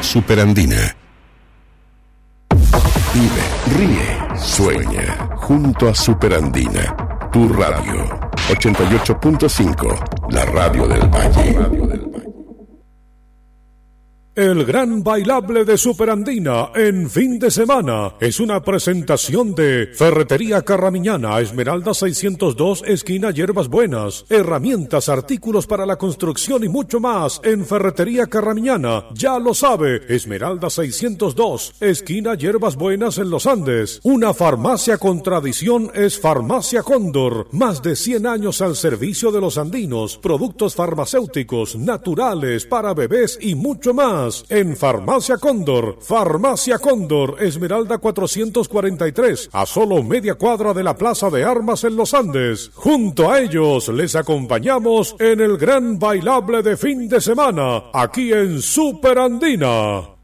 Superandina. Vive, ríe, sueña junto a Superandina. Tu radio 88.5, la radio del Valle. El gran bailable de Superandina en fin de semana es una presentación de Ferretería Carramiñana, Esmeralda 602, esquina Hierbas Buenas. Herramientas, artículos para la construcción y mucho más en Ferretería Carramiñana. Ya lo sabe, Esmeralda 602, esquina Hierbas Buenas en Los Andes. Una farmacia con tradición es Farmacia Cóndor. Más de 100 años al servicio de los andinos. Productos farmacéuticos, naturales, para bebés y mucho más. En Farmacia Cóndor, Esmeralda 443, a solo media cuadra de la Plaza de Armas en Los Andes. Junto a ellos les acompañamos en el gran bailable de fin de semana, aquí en Superandina.